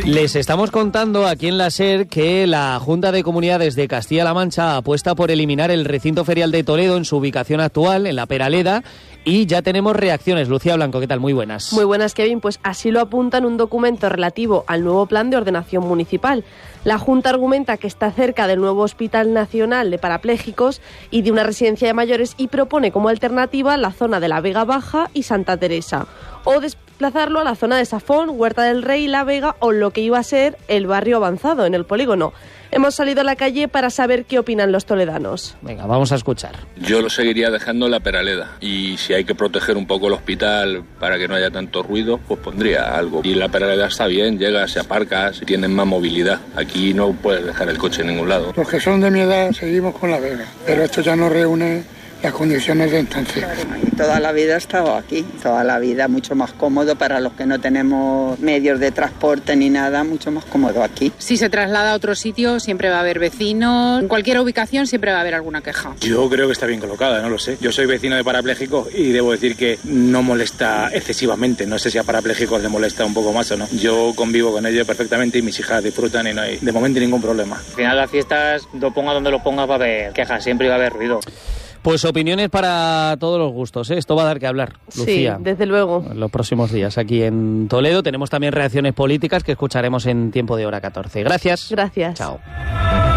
Les estamos contando aquí en la SER que la Junta de Comunidades de Castilla-La Mancha apuesta por eliminar el recinto ferial de Toledo en su ubicación actual, en la Peraleda, y ya tenemos reacciones. Lucía Blanco, ¿qué tal? Muy buenas. Muy buenas, Kevin. Pues así lo apunta en un documento relativo al nuevo plan de ordenación municipal. La Junta argumenta que está cerca del nuevo Hospital Nacional de Parapléjicos y de una residencia de mayores y propone como alternativa la zona de la Vega Baja y Santa Teresa, o desplazarlo a la zona de Safón, Huerta del Rey, La Vega o lo que iba a ser el barrio avanzado en el polígono. Hemos salido a la calle para saber qué opinan los toledanos. Venga, vamos a escuchar. Yo lo seguiría dejando en la Peraleda, y si hay que proteger un poco el hospital para que no haya tanto ruido, pues pondría algo. Y la Peraleda está bien, llegas, se aparcas, tienes más movilidad. Aquí no puedes dejar el coche en ningún lado. Los que son de mi edad seguimos con La Vega, pero esto ya no reúne las condiciones de entonces. Toda la vida he estado aquí, toda la vida, mucho más cómodo para los que no tenemos medios de transporte ni nada, mucho más cómodo aquí. Si se traslada a otro sitio siempre va a haber vecinos, en cualquier ubicación siempre va a haber alguna queja. Yo creo que está bien colocada, no lo sé. Yo soy vecino de parapléjicos y debo decir que no molesta excesivamente, no sé si a parapléjicos le molesta un poco más o no. Yo convivo con ellos perfectamente y mis hijas disfrutan y no hay de momento ningún problema. Al final las fiestas, lo ponga donde lo ponga, va a haber quejas, siempre va a haber ruido. Pues opiniones para todos los gustos, ¿eh? Esto va a dar que hablar, Lucía. Sí, desde luego. En los próximos días aquí en Toledo tenemos también reacciones políticas que escucharemos en Tiempo de Hora 14. Gracias. Gracias. Chao.